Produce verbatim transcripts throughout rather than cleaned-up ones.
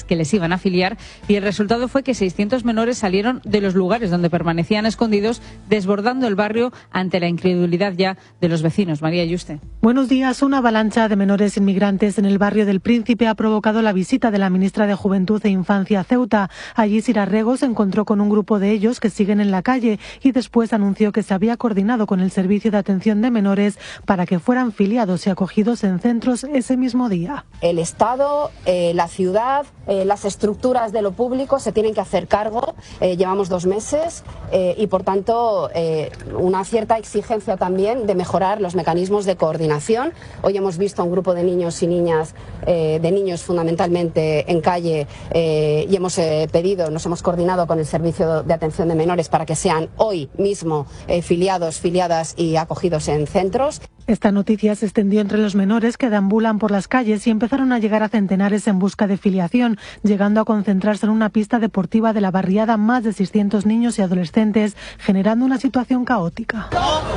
que les iban a filiar, y el resultado fue que seiscientos menores salieron de los lugares donde permanecían escondidos, desbordando el barrio ante la incredulidad ya de los vecinos. María Yuste. Buenos días. Una avalancha de menores inmigrantes en el barrio del Príncipe ha provocado la visita de la ministra de Juventud e Infancia a Ceuta. Allí Sira Rego se encontró con un grupo de ellos que siguen en la calle y después anunció que se había coordinado con el Servicio de Atención de Menores para que fueran filiados y acogidos en centros ese mismo día. El Estado, eh, la ciudad, eh, las estructuras de lo público se tienen que hacer cargo. Eh, llevamos dos meses eh, y, por tanto, eh, una cierta exigencia también de mejorar los mecanismos de coordinación. Hoy hemos visto a un grupo de niños y niñas, eh, de niños fundamentalmente en calle, eh, y hemos eh, pedido, nos hemos coordinado con el Servicio de Atención de Menores para que sean hoy mismo eh, filiados, filiadas y acogidos en centros. Esta noticia se extendió entre los menores que deambulan por las calles y empezaron a llegar a centenares en busca de filiación, llegando a concentrarse en una pista deportiva de la barriada más de seiscientos niños y adolescentes, generando una situación caótica.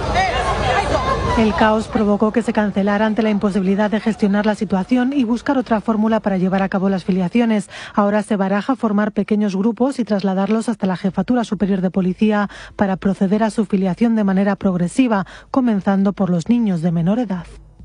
El caos provocó que se cancelara ante la imposibilidad de gestionar la situación y buscar otra fórmula para llevar a cabo las filiaciones. Ahora se baraja formar pequeños grupos y trasladarlos hasta la Jefatura Superior de Policía para proceder a su filiación de manera progresiva, comenzando por los niños de menor edad.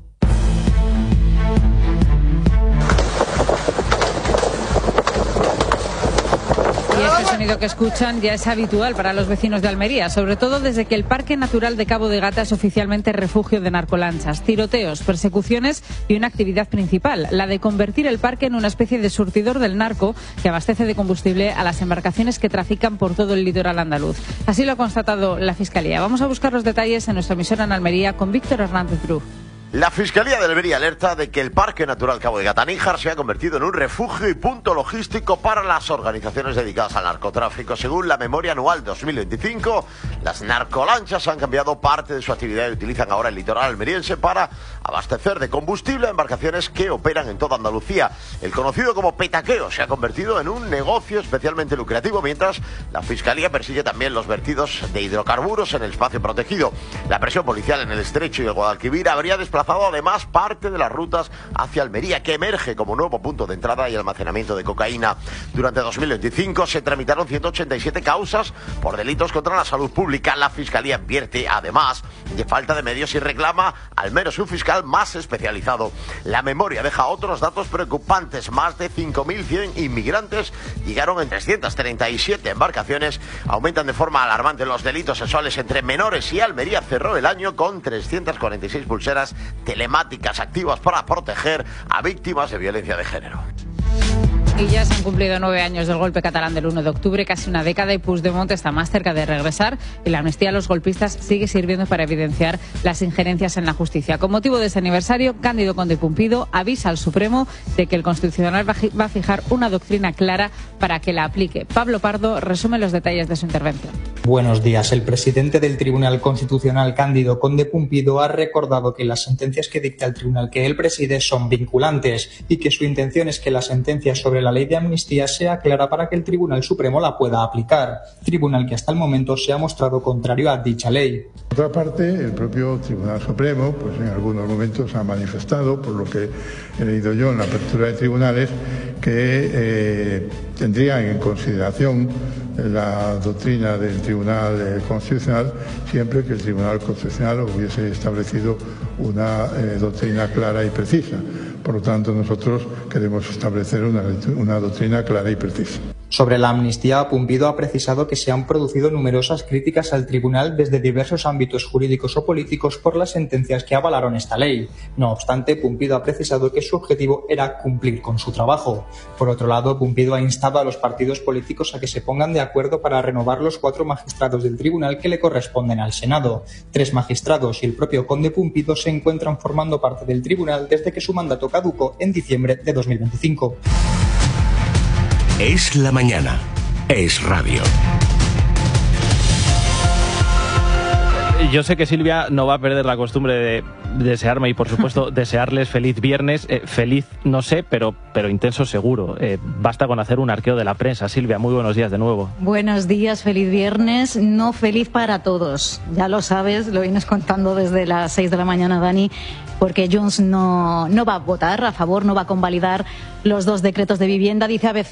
Y este sonido que escuchan ya es habitual para los vecinos de Almería, sobre todo desde que el Parque Natural de Cabo de Gata es oficialmente refugio de narcolanchas. Tiroteos, persecuciones y una actividad principal, la de convertir el parque en una especie de surtidor del narco que abastece de combustible a las embarcaciones que trafican por todo el litoral andaluz. Así lo ha constatado la Fiscalía. Vamos a buscar los detalles en nuestra emisora en Almería con Víctor Hernández Bru. La Fiscalía de Almería alerta de que el Parque Natural Cabo de Gata-Níjar se ha convertido en un refugio y punto logístico para las organizaciones dedicadas al narcotráfico. Según la memoria anual dos mil veinticinco, las narcolanchas han cambiado parte de su actividad y utilizan ahora el litoral almeriense para abastecer de combustible a embarcaciones que operan en toda Andalucía. El conocido como petaqueo se ha convertido en un negocio especialmente lucrativo, mientras la Fiscalía persigue también los vertidos de hidrocarburos en el espacio protegido. La presión policial en el Estrecho y el Guadalquivir habría desplazado además parte de las rutas hacia Almería, que emerge como nuevo punto de entrada y almacenamiento de cocaína. Durante dos mil veinticinco se tramitaron ciento ochenta y siete causas por delitos contra la salud pública. La Fiscalía advierte además de falta de medios y reclama al menos un fiscal más especializado. La memoria deja otros datos preocupantes. Más de cinco mil cien inmigrantes llegaron en trescientas treinta y siete embarcaciones. Aumentan de forma alarmante los delitos sexuales entre menores y Almería cerró el año con trescientas cuarenta y seis pulseras telemáticas activas para proteger a víctimas de violencia de género. Y ya se han cumplido nueve años del golpe catalán del uno de octubre, casi una década, y Puigdemont está más cerca de regresar y la amnistía a los golpistas sigue sirviendo para evidenciar las injerencias en la justicia. Con motivo de ese aniversario, Cándido Conde Pumpido avisa al Supremo de que el Constitucional va a fijar una doctrina clara para que la aplique. Pablo Pardo resume los detalles de su intervención. Buenos días. El presidente del Tribunal Constitucional, Cándido Conde Pumpido, ha recordado que las sentencias que dicta el tribunal que él preside son vinculantes y que su intención es que la sentencia sobre la ley de amnistía sea clara para que el Tribunal Supremo la pueda aplicar, tribunal que hasta el momento se ha mostrado contrario a dicha ley. Por otra parte, el propio Tribunal Supremo, pues en algunos momentos ha manifestado, por lo que he leído yo en la apertura de tribunales, que eh, tendría en consideración la doctrina del Tribunal Constitucional siempre que el Tribunal Constitucional hubiese establecido una eh, doctrina clara y precisa. Por lo tanto, nosotros queremos establecer una, una doctrina clara y precisa. Sobre la amnistía, Pumpido ha precisado que se han producido numerosas críticas al tribunal desde diversos ámbitos jurídicos o políticos por las sentencias que avalaron esta ley. No obstante, Pumpido ha precisado que su objetivo era cumplir con su trabajo. Por otro lado, Pumpido ha instado a los partidos políticos a que se pongan de acuerdo para renovar los cuatro magistrados del tribunal que le corresponden al Senado. Tres magistrados y el propio conde Pumpido se encuentran formando parte del tribunal desde que su mandato caducó en diciembre de dos mil veinticinco. Es la mañana. Es radio. Yo sé que Silvia no va a perder la costumbre de desearme y, por supuesto, desearles feliz viernes. Eh, feliz, no sé, pero, pero intenso seguro. Eh, basta con hacer un arqueo de la prensa. Silvia, muy buenos días de nuevo. Buenos días, feliz viernes. No feliz para todos. Ya lo sabes, lo vienes contando desde las seis de la mañana, Dani, porque Junts no, no va a votar a favor, no va a convalidar los dos decretos de vivienda. Dice A B C